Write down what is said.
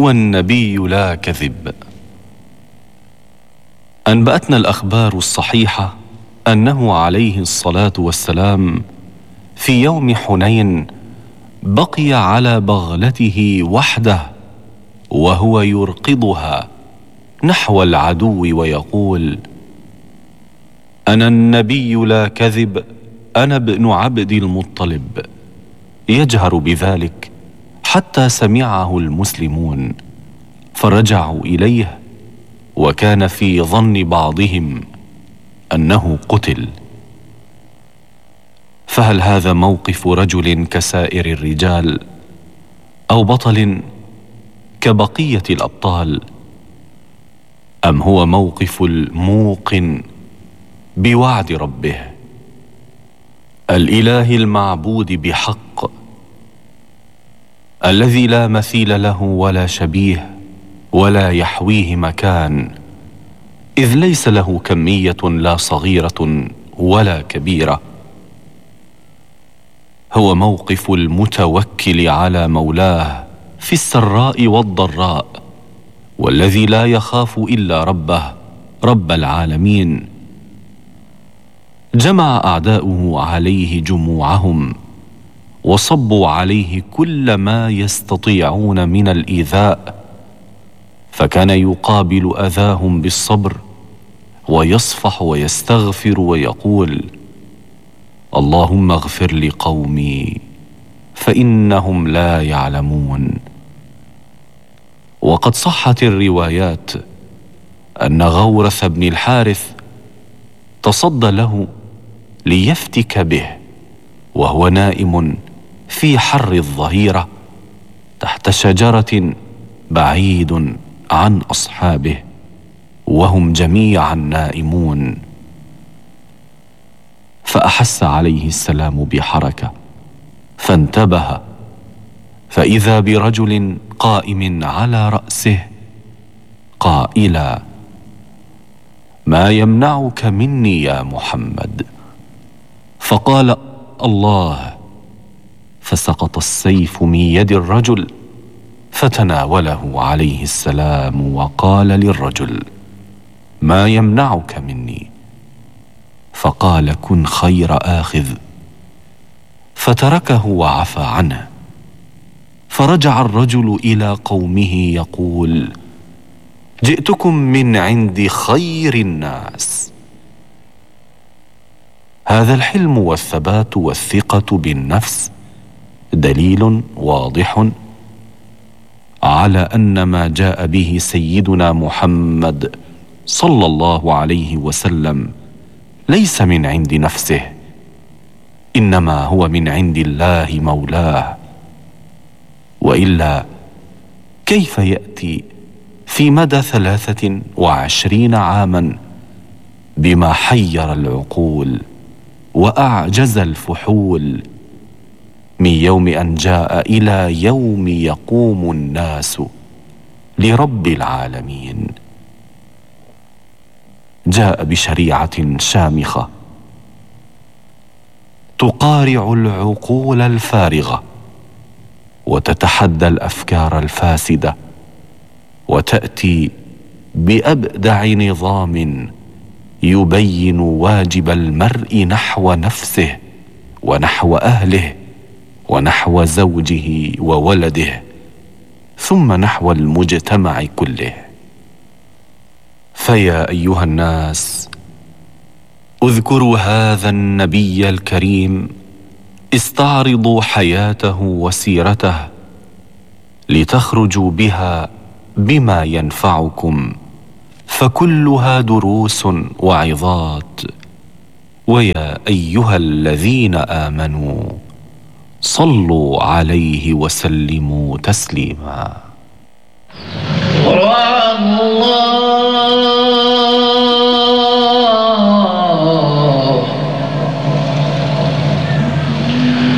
هو النبي لا كذب. أنبأتنا الأخبار الصحيحة أنه عليه الصلاة والسلام في يوم حنين بقي على بغلته وحده وهو يرقضها نحو العدو ويقول: أنا النبي لا كذب، أنا ابن عبد المطلب. يجهر بذلك حتى سمعه المسلمون فرجعوا إليه، وكان في ظن بعضهم أنه قتل. فهل هذا موقف رجل كسائر الرجال، أو بطل كبقية الأبطال، أم هو موقف الموقن بوعد ربه الإله المعبود بحق، الذي لا مثيل له ولا شبيه ولا يحويه مكان، إذ ليس له كمية لا صغيرة ولا كبيرة. هو موقف المتوكل على مولاه في السراء والضراء، والذي لا يخاف إلا ربه رب العالمين. جمع أعداؤه عليه جموعهم وصبوا عليه كل ما يستطيعون من الإيذاء، فكان يقابل أذاهم بالصبر ويصفح ويستغفر ويقول: اللهم اغفر لقومي فإنهم لا يعلمون. وقد صحت الروايات أن غورث بن الحارث تصدى له ليفتك به وهو نائم في حر الظهيرة تحت شجرة بعيد عن أصحابه وهم جميعا نائمون، فأحس عليه السلام بحركة فانتبه، فإذا برجل قائم على رأسه قائلا: ما يمنعك مني يا محمد؟ فقال: الله. فسقط السيف من يد الرجل فتناوله عليه السلام وقال للرجل: ما يمنعك مني؟ فقال: كن خير آخذ. فتركه وعفى عنه، فرجع الرجل إلى قومه يقول: جئتكم من عند خير الناس. هذا الحلم والثبات والثقة بالنفس دليل واضح على أن ما جاء به سيدنا محمد صلى الله عليه وسلم ليس من عند نفسه، إنما هو من عند الله مولاه. وإلا كيف يأتي في مدى 23 عاما بما حير العقول وأعجز الفحول، من يوم أن جاء إلى يوم يقوم الناس لرب العالمين؟ جاء بشريعة شامخة تقارع العقول الفارغة وتتحدى الأفكار الفاسدة، وتأتي بأبدع نظام يبين واجب المرء نحو نفسه ونحو أهله ونحو زوجه وولده، ثم نحو المجتمع كله. فيا أيها الناس، اذكروا هذا النبي الكريم، استعرضوا حياته وسيرته لتخرجوا بها بما ينفعكم، فكلها دروس وعظات. ويا أيها الذين آمنوا صلوا عليه وسلموا تسليما.